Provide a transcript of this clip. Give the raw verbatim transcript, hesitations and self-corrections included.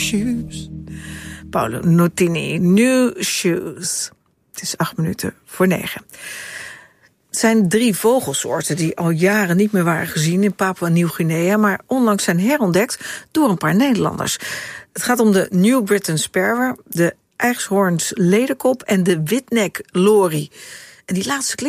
shoes. Paolo Nutini, New Shoes. Het is acht minuten voor negen. Het zijn drie vogelsoorten die al jaren niet meer waren gezien in Papua-Nieuw-Guinea, maar onlangs zijn herontdekt door een paar Nederlanders. Het gaat om de New Britain Sparrow, de Eichhorns lederkop en de witnek lorie. En die laatste klinkt